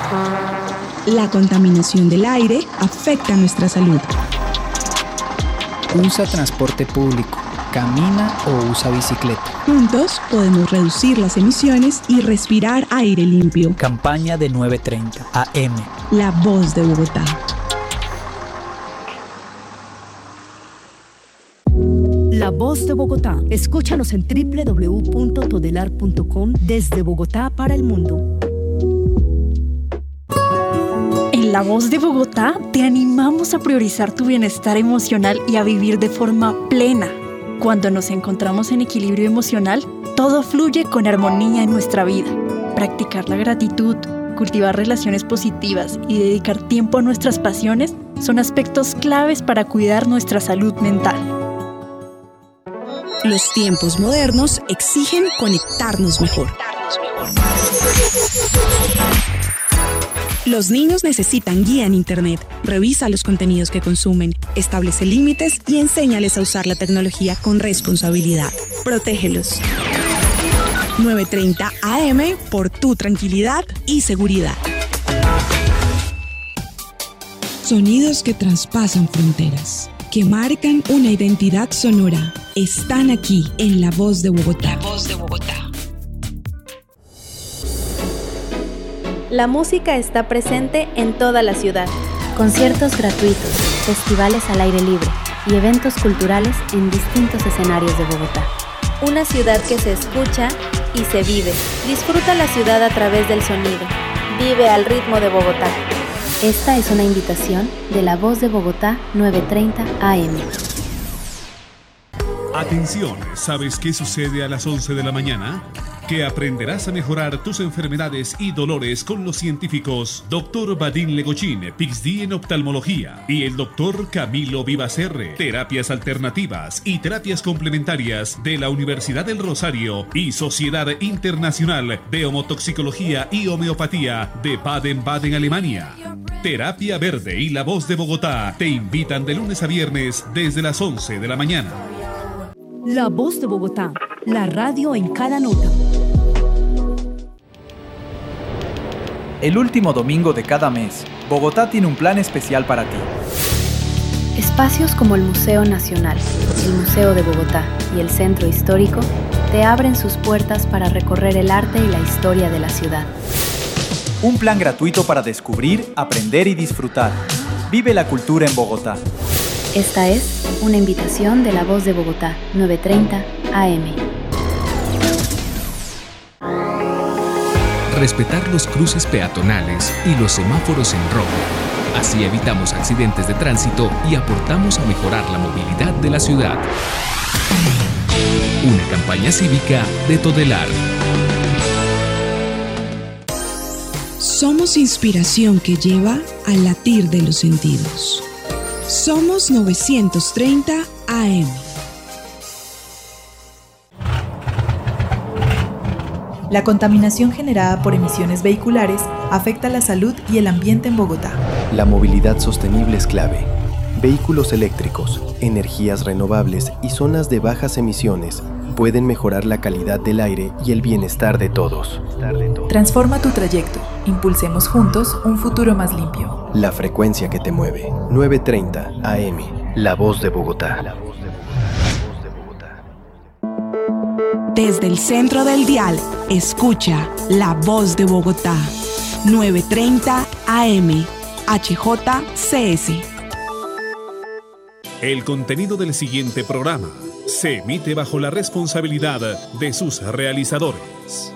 La contaminación del aire afecta nuestra salud. Usa transporte público, camina o usa bicicleta. Juntos podemos reducir las emisiones y respirar aire limpio. Campaña de 9:30 AM. La voz de Bogotá. La voz de Bogotá. Escúchanos en www.todelar.com desde Bogotá para el mundo. En La Voz de Bogotá te animamos a priorizar tu bienestar emocional y a vivir de forma plena. Cuando nos encontramos en equilibrio emocional, todo fluye con armonía en nuestra vida. Practicar la gratitud, cultivar relaciones positivas y dedicar tiempo a nuestras pasiones son aspectos claves para cuidar nuestra salud mental. Los tiempos modernos exigen conectarnos mejor. Los niños necesitan guía en Internet. Revisa los contenidos que consumen, establece límites y enséñales a usar la tecnología con responsabilidad. Protégelos. 9:30 AM por tu tranquilidad y seguridad. Sonidos que traspasan fronteras, que marcan una identidad sonora, están aquí en La Voz de Bogotá. La Voz de Bogotá. La música está presente en toda la ciudad. Conciertos gratuitos, festivales al aire libre y eventos culturales en distintos escenarios de Bogotá. Una ciudad que se escucha y se vive. Disfruta la ciudad a través del sonido. Vive al ritmo de Bogotá. Esta es una invitación de La Voz de Bogotá 9:30 AM. Atención, ¿sabes qué sucede a las 11 de la mañana? Que aprenderás a mejorar tus enfermedades y dolores con los científicos Dr. Vadim Legochín, PhD en oftalmología, y el Dr. Camilo Vivacerre, terapias alternativas y terapias complementarias de la Universidad del Rosario y Sociedad Internacional de Homotoxicología y Homeopatía de Baden-Baden, Alemania. Terapia Verde y La Voz de Bogotá te invitan de lunes a viernes desde las 11 de la mañana. La Voz de Bogotá, la radio en cada nota. El último domingo de cada mes, Bogotá tiene un plan especial para ti. Espacios como el Museo Nacional, el Museo de Bogotá y el Centro Histórico te abren sus puertas para recorrer el arte y la historia de la ciudad. Un plan gratuito para descubrir, aprender y disfrutar. Vive la cultura en Bogotá. Esta es una invitación de La Voz de Bogotá, 9:30 AM. Respetar los cruces peatonales y los semáforos en rojo. Así evitamos accidentes de tránsito y aportamos a mejorar la movilidad de la ciudad. Una campaña cívica de Todelar. Somos inspiración que lleva al latir de los sentidos. Somos 930 AM. La contaminación generada por emisiones vehiculares afecta la salud y el ambiente en Bogotá. La movilidad sostenible es clave. Vehículos eléctricos, energías renovables y zonas de bajas emisiones pueden mejorar la calidad del aire y el bienestar de todos. Transforma tu trayecto. Impulsemos juntos un futuro más limpio. La frecuencia que te mueve. 9:30 AM. La Voz de Bogotá. Desde el centro del dial, escucha La Voz de Bogotá. 9:30 AM. HJCS. El contenido del siguiente programa se emite bajo la responsabilidad de sus realizadores.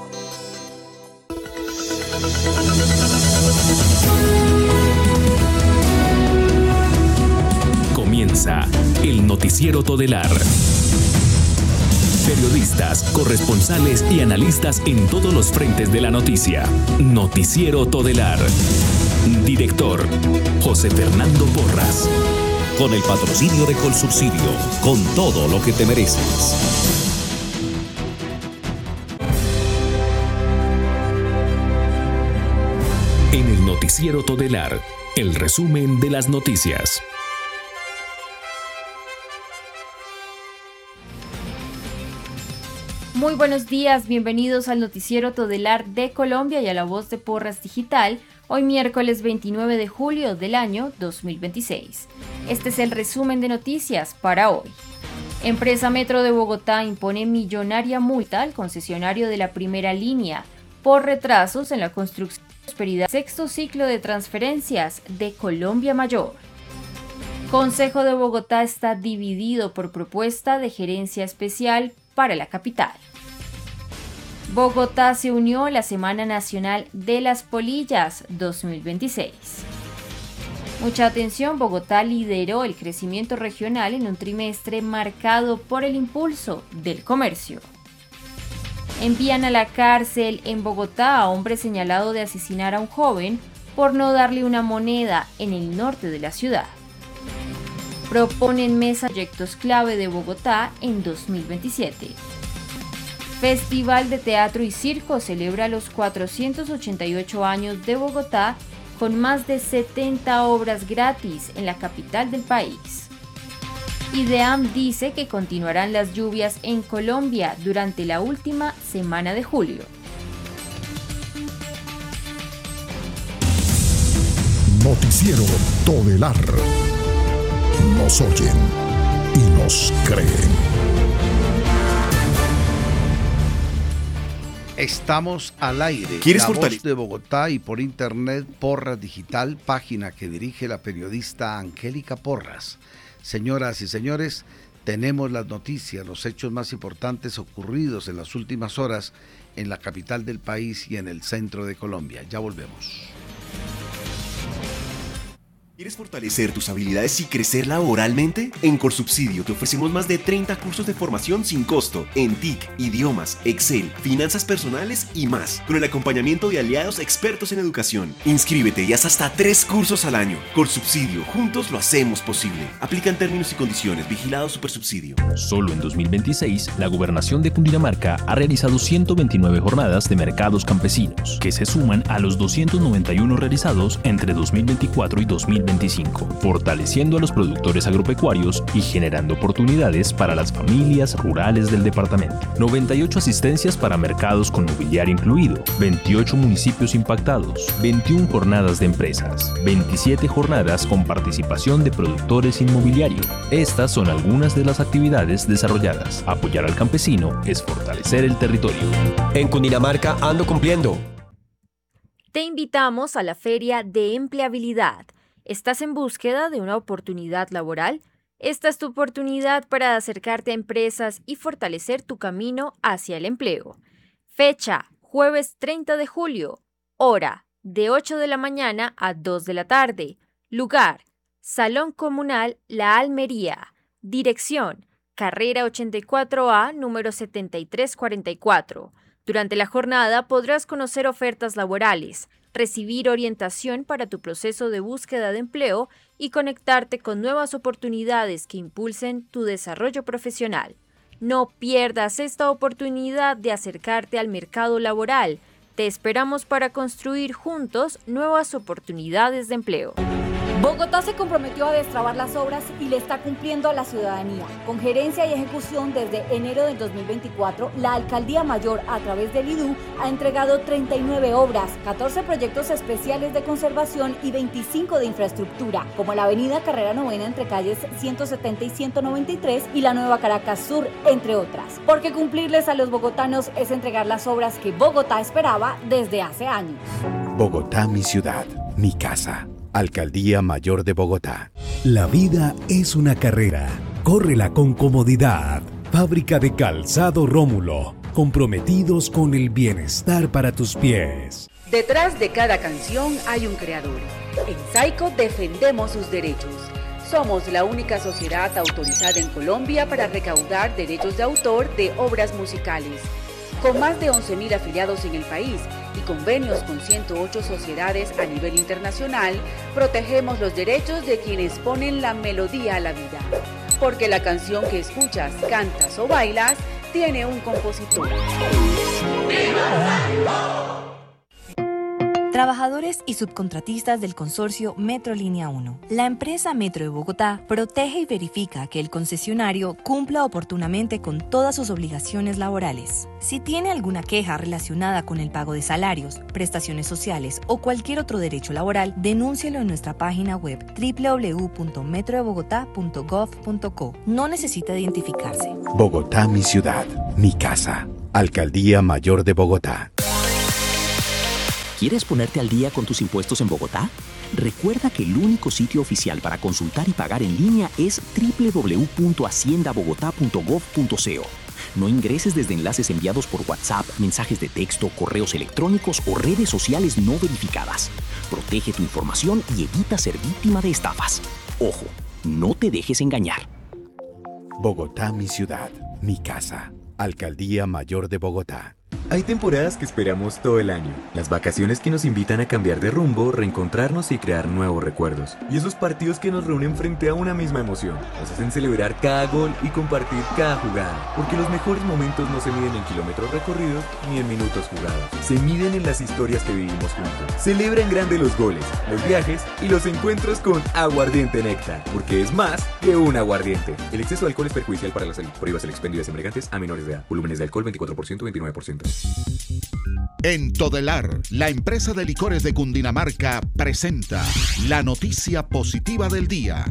Comienza el Noticiero Todelar. Periodistas, corresponsales y analistas en todos los frentes de la noticia. Noticiero Todelar. Director, José Fernando Porras. Con el patrocinio de Colsubsidio, con todo lo que te mereces. En el Noticiero Todelar, el resumen de las noticias. Muy buenos días, bienvenidos al Noticiero Todelar de Colombia y a La Voz de Porras Digital, hoy miércoles 29 de julio del año 2026. Este es el resumen de noticias para hoy. Empresa Metro de Bogotá impone millonaria multa al concesionario de la primera línea por retrasos en la construcción de prosperidad. Sexto ciclo de transferencias de Colombia Mayor. Consejo de Bogotá está dividido por propuesta de gerencia especial para la capital. Bogotá se unió a la Semana Nacional de las Polillas 2026. Mucha atención, Bogotá lideró el crecimiento regional en un trimestre marcado por el impulso del comercio. Envían a la cárcel en Bogotá a hombre señalado de asesinar a un joven por no darle una moneda en el norte de la ciudad. Proponen mesa de proyectos clave de Bogotá en 2027. Festival de Teatro y Circo celebra los 488 años de Bogotá con más de 70 obras gratis en la capital del país. IDEAM dice que continuarán las lluvias en Colombia durante la última semana de julio. Noticiero Todelar. Nos oyen y nos creen. Estamos al aire. ¿Quieres La Voz de Bogotá y por internet Porras Digital, página que dirige la periodista Angélica Porras. Señoras y señores, tenemos las noticias, los hechos más importantes ocurridos en las últimas horas en la capital del país y en el centro de Colombia. Ya volvemos. ¿Quieres fortalecer tus habilidades y crecer laboralmente? En Corsubsidio te ofrecemos más de 30 cursos de formación sin costo en TIC, idiomas, Excel, finanzas personales y más, con el acompañamiento de aliados expertos en educación. Inscríbete y haz hasta 3 cursos al año. Corsubsidio, juntos lo hacemos posible. Aplican términos y condiciones. Vigilado Supersubsidio. Solo en 2026, la Gobernación de Cundinamarca ha realizado 129 jornadas de mercados campesinos, que se suman a los 291 realizados entre 2024 y 2025, fortaleciendo a los productores agropecuarios y generando oportunidades para las familias rurales del departamento. 98 asistencias para mercados con mobiliario incluido, 28 municipios impactados, 21 jornadas de empresas, 27 jornadas con participación de productores inmobiliario. Estas son algunas de las actividades desarrolladas. Apoyar al campesino es fortalecer el territorio. En Cundinamarca ando cumpliendo. Te invitamos a la Feria de Empleabilidad. ¿Estás en búsqueda de una oportunidad laboral? Esta es tu oportunidad para acercarte a empresas y fortalecer tu camino hacia el empleo. Fecha, jueves 30 de julio. Hora, de 8 de la mañana a 2 de la tarde. Lugar, Salón Comunal La Almería. Dirección, Carrera 84A, número 7344. Durante la jornada podrás conocer ofertas laborales, recibir orientación para tu proceso de búsqueda de empleo y conectarte con nuevas oportunidades que impulsen tu desarrollo profesional. No pierdas esta oportunidad de acercarte al mercado laboral. Te esperamos para construir juntos nuevas oportunidades de empleo. Bogotá se comprometió a destrabar las obras y le está cumpliendo a la ciudadanía. Con gerencia y ejecución desde enero del 2024, la Alcaldía Mayor, a través del IDU, ha entregado 39 obras, 14 proyectos especiales de conservación y 25 de infraestructura, como la avenida Carrera Novena entre calles 170 y 193 y la Nueva Caracas Sur, entre otras. Porque cumplirles a los bogotanos es entregar las obras que Bogotá esperaba desde hace años. Bogotá, mi ciudad, mi casa. Alcaldía Mayor de Bogotá. La vida es una carrera. Córrela con comodidad. Fábrica de Calzado Rómulo. Comprometidos con el bienestar para tus pies. Detrás de cada canción hay un creador. En Saico defendemos sus derechos. Somos la única sociedad autorizada en Colombia para recaudar derechos de autor de obras musicales. Con más de 11.000 afiliados en el país y convenios con 108 sociedades a nivel internacional, protegemos los derechos de quienes ponen la melodía a la vida. Porque la canción que escuchas, cantas o bailas, tiene un compositor. Trabajadores y subcontratistas del consorcio Metro Línea 1. La empresa Metro de Bogotá protege y verifica que el concesionario cumpla oportunamente con todas sus obligaciones laborales. Si tiene alguna queja relacionada con el pago de salarios, prestaciones sociales o cualquier otro derecho laboral, denúncielo en nuestra página web www.metrodebogotá.gov.co. No necesita identificarse. Bogotá, mi ciudad, mi casa. Alcaldía Mayor de Bogotá. ¿Quieres ponerte al día con tus impuestos en Bogotá? Recuerda que el único sitio oficial para consultar y pagar en línea es www.haciendabogotá.gov.co. No ingreses desde enlaces enviados por WhatsApp, mensajes de texto, correos electrónicos o redes sociales no verificadas. Protege tu información y evita ser víctima de estafas. Ojo, no te dejes engañar. Bogotá, mi ciudad, mi casa. Alcaldía Mayor de Bogotá. Hay temporadas que esperamos todo el año. Las vacaciones que nos invitan a cambiar de rumbo, reencontrarnos y crear nuevos recuerdos. Y esos partidos que nos reúnen frente a una misma emoción. Nos hacen celebrar cada gol y compartir cada jugada. Porque los mejores momentos no se miden en kilómetros recorridos ni en minutos jugados. Se miden en las historias que vivimos juntos. Celebra en grande los goles, los viajes y los encuentros con Aguardiente Néctar. Porque es más que un aguardiente. El exceso de alcohol es perjudicial para la salud. Prohíbas el expendio de embriagantes a menores de edad. Volúmenes de alcohol 24%, 29%. En Todelar, la empresa de licores de Cundinamarca presenta la noticia positiva del día.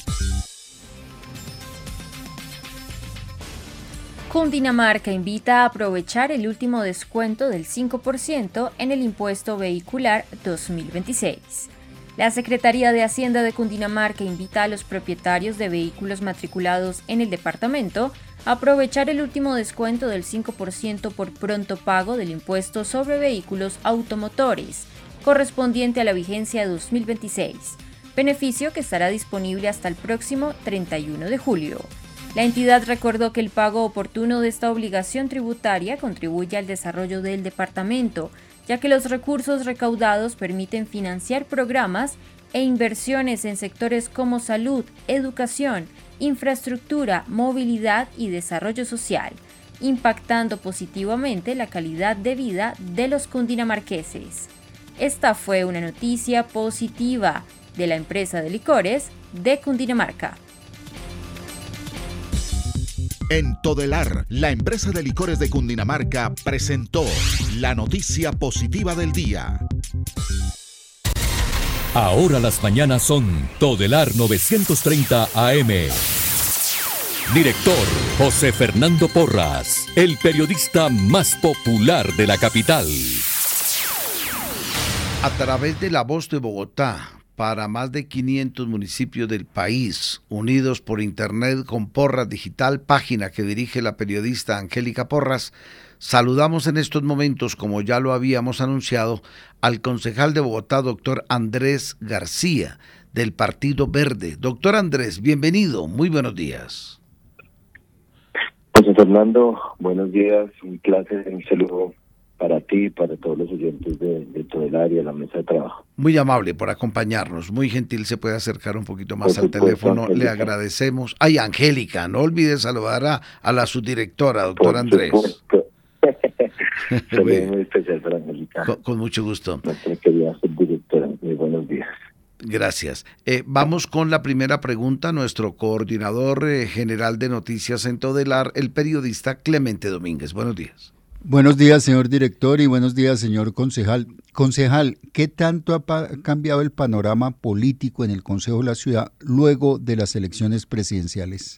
Cundinamarca invita a aprovechar el último descuento del 5% en el impuesto vehicular 2026. La Secretaría de Hacienda de Cundinamarca invita a los propietarios de vehículos matriculados en el departamento a aprovechar el último descuento del 5% por pronto pago del impuesto sobre vehículos automotores, correspondiente a la vigencia 2026, beneficio que estará disponible hasta el próximo 31 de julio. La entidad recordó que el pago oportuno de esta obligación tributaria contribuye al desarrollo del departamento, ya que los recursos recaudados permiten financiar programas e inversiones en sectores como salud, educación, infraestructura, movilidad y desarrollo social, impactando positivamente la calidad de vida de los cundinamarqueses. Esta fue una noticia positiva de la empresa de licores de Cundinamarca. En Todelar, la empresa de licores de Cundinamarca presentó la noticia positiva del día. Ahora las mañanas son Todelar 930 AM. Director José Fernando Porras, el periodista más popular de la capital. A través de La Voz de Bogotá, para más de 500 municipios del país, unidos por internet con Porras Digital, página que dirige la periodista Angélica Porras, saludamos en estos momentos, como ya lo habíamos anunciado, al concejal de Bogotá, doctor Andrés García, del Partido Verde. Doctor Andrés, bienvenido, muy buenos días. José Fernando, buenos días, un placer, un saludo para ti y para todos los oyentes de todo el área, de la mesa de trabajo. Muy amable por acompañarnos, muy gentil, se puede acercar un poquito más al teléfono, Angélica. Le agradecemos. Ay, Angélica, no olvides saludar a la subdirectora, doctor Andrés. Muy especial para Angélica. Con mucho gusto. Nuestra querida subdirectora, muy buenos días. Gracias. Vamos con la primera pregunta. Nuestro coordinador general de noticias en Todelar, el periodista Clemente Domínguez. Buenos días. Buenos días, señor director, y buenos días, señor concejal. Concejal, ¿qué tanto ha cambiado el panorama político en el Consejo de la Ciudad luego de las elecciones presidenciales?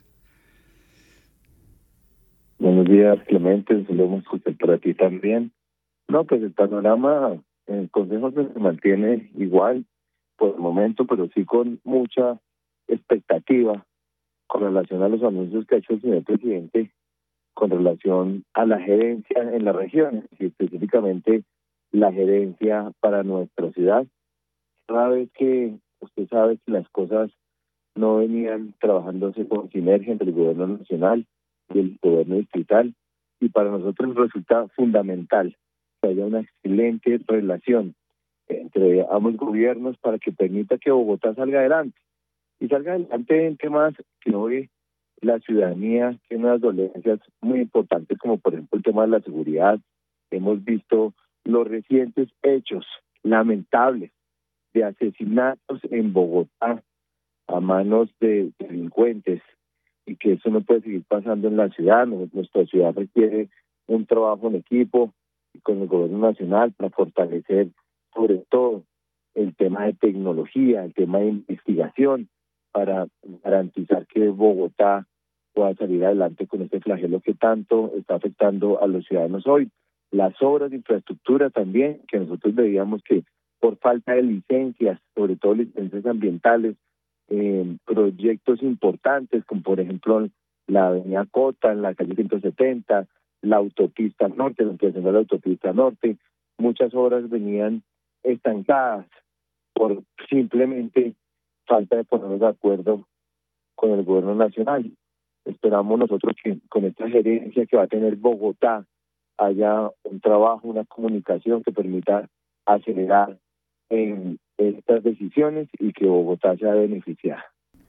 Buenos días, Clemente, saludos para ti también. No, pues el panorama en el Consejo se mantiene igual por el momento, pero sí con mucha expectativa con relación a los anuncios que ha hecho el señor presidente con relación a la gerencia en las regiones y específicamente la gerencia para nuestra ciudad. Cada vez que usted sabe que las cosas no venían trabajándose con sinergia entre el gobierno nacional y el gobierno distrital, y para nosotros resulta fundamental que haya una excelente relación entre ambos gobiernos para que permita que Bogotá salga adelante, y salga adelante en temas que hoy la ciudadanía tiene unas dolencias muy importantes, como por ejemplo el tema de la seguridad. Hemos visto los recientes hechos lamentables de asesinatos en Bogotá a manos de delincuentes, y que eso no puede seguir pasando en la ciudad. Nuestra ciudad requiere un trabajo en equipo con el gobierno nacional para fortalecer sobre todo el tema de tecnología, el tema de investigación, para garantizar que Bogotá pueda salir adelante con este flagelo que tanto está afectando a los ciudadanos hoy. Las obras de infraestructura también, que nosotros veíamos que por falta de licencias, sobre todo licencias ambientales, proyectos importantes, como por ejemplo la avenida Cota, en la calle 170, la autopista norte, la ampliación de la autopista norte, muchas obras venían estancadas por simplemente falta de ponernos de acuerdo con el gobierno nacional. Esperamos nosotros que con esta gerencia que va a tener Bogotá haya un trabajo, una comunicación que permita acelerar en estas decisiones y que Bogotá sea beneficiada.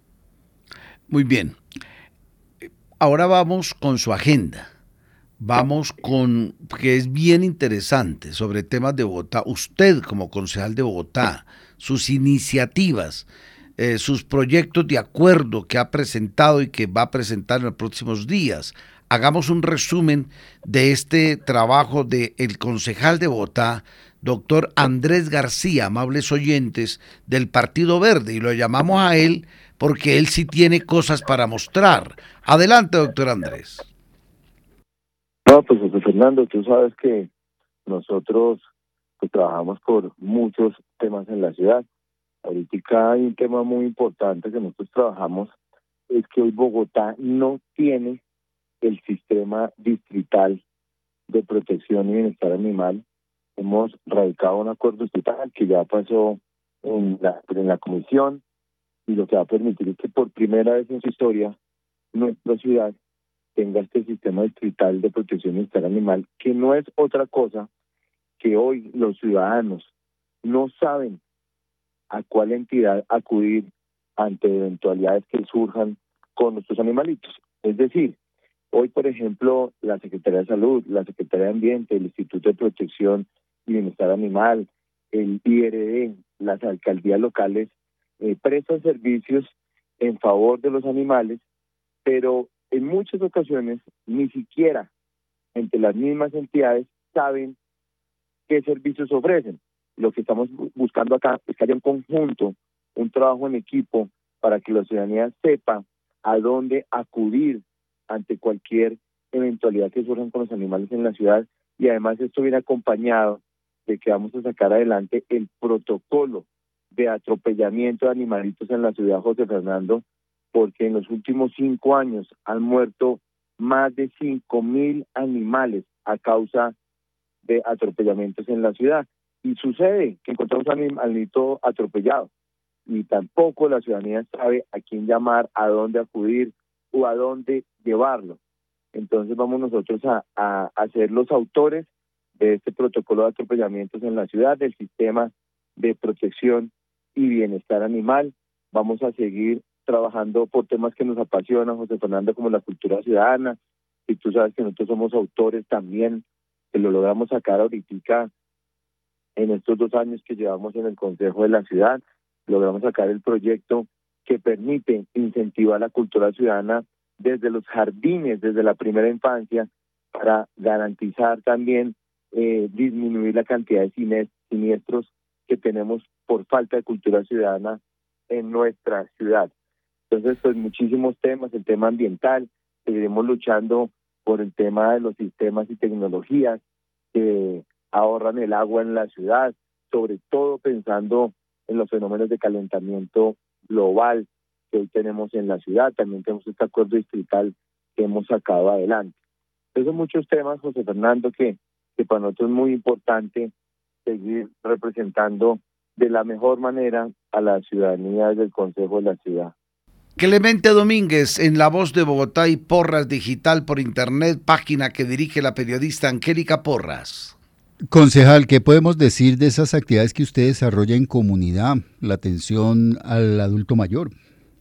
Muy bien. Ahora vamos con su agenda. Vamos con, que es bien interesante, sobre temas de Bogotá. Usted como concejal de Bogotá, sus iniciativas, sus proyectos de acuerdo que ha presentado y que va a presentar en los próximos días. Hagamos un resumen de este trabajo del concejal de Bogotá, doctor Andrés García, amables oyentes del Partido Verde, y lo llamamos a él porque él sí tiene cosas para mostrar. Adelante, doctor Andrés. No, pues José Fernando, tú sabes que nosotros pues trabajamos por muchos temas en la ciudad. Ahorita hay un tema muy importante que nosotros trabajamos, es que hoy Bogotá no tiene el sistema distrital de protección y bienestar animal. Hemos radicado un acuerdo distrital que ya pasó en la comisión, y lo que va a permitir es que por primera vez en su historia nuestra ciudad tenga este sistema distrital de protección y bienestar animal, que no es otra cosa que hoy los ciudadanos no saben a cuál entidad acudir ante eventualidades que surjan con nuestros animalitos. Es decir, hoy, por ejemplo, la Secretaría de Salud, la Secretaría de Ambiente, el Instituto de Protección y Bienestar Animal, el IRD, las alcaldías locales, prestan servicios en favor de los animales, pero en muchas ocasiones ni siquiera entre las mismas entidades saben qué servicios ofrecen. Lo que estamos buscando acá es que haya un conjunto, un trabajo en equipo para que la ciudadanía sepa a dónde acudir ante cualquier eventualidad que surjan con los animales en la ciudad, y además esto viene acompañado de que vamos a sacar adelante el protocolo de atropellamiento de animalitos en la ciudad, José Fernando, porque en los últimos 5 años han muerto más de 5.000 animales a causa de atropellamientos en la ciudad. Y sucede que encontramos un animalito atropellado y tampoco la ciudadanía sabe a quién llamar, a dónde acudir o a dónde llevarlo. Entonces vamos nosotros a ser los autores de este protocolo de atropellamientos en la ciudad, del sistema de protección y bienestar animal. Vamos a seguir trabajando por temas que nos apasionan, José Fernando, como la cultura ciudadana, y tú sabes que nosotros somos autores también, que lo logramos sacar ahorita en estos 2 años que llevamos en el Consejo de la Ciudad. Logramos sacar el proyecto que permite incentivar la cultura ciudadana desde los jardines, desde la primera infancia, para garantizar también disminuir la cantidad de siniestros que tenemos por falta de cultura ciudadana en nuestra ciudad. Entonces, pues muchísimos temas, el tema ambiental, seguiremos luchando por el tema de los sistemas y tecnologías que ahorran el agua en la ciudad, sobre todo pensando en los fenómenos de calentamiento global que hoy tenemos en la ciudad. También tenemos este acuerdo distrital que hemos sacado adelante. Entonces, son muchos temas, José Fernando, que para nosotros es muy importante seguir representando de la mejor manera a la ciudadanía del Consejo de la Ciudad. Clemente Domínguez, en La Voz de Bogotá y Porras Digital por Internet, página que dirige la periodista Angélica Porras. Concejal, ¿qué podemos decir de esas actividades que usted desarrolla en comunidad, la atención al adulto mayor?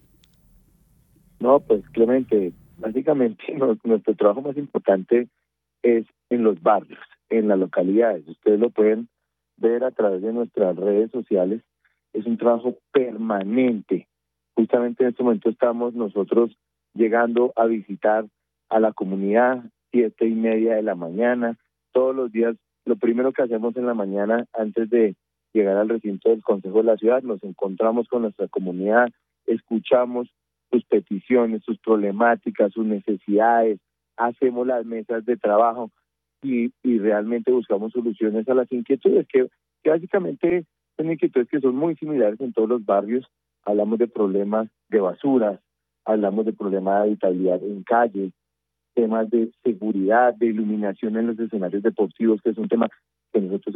No, pues Clemente, básicamente nuestro trabajo más importante es en los barrios, en las localidades. Ustedes lo pueden ver a través de nuestras redes sociales, es un trabajo permanente. Justamente en este momento estamos nosotros llegando a visitar a la comunidad 7:30 de la mañana. Todos los días, lo primero que hacemos en la mañana antes de llegar al recinto del Consejo de la Ciudad, nos encontramos con nuestra comunidad, escuchamos sus peticiones, sus problemáticas, sus necesidades, hacemos las mesas de trabajo y realmente buscamos soluciones a las inquietudes que básicamente son inquietudes que son muy similares en todos los barrios. Hablamos de problemas de basuras, hablamos de problemas de habitabilidad en calles, temas de seguridad, de iluminación en los escenarios deportivos, que es un tema que nosotros